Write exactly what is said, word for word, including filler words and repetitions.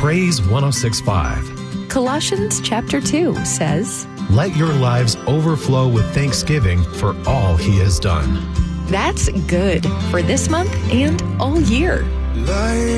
Praise one oh six point five. Colossians chapter two says, Let your lives overflow with thanksgiving for all he has done. that's good for this month and all year.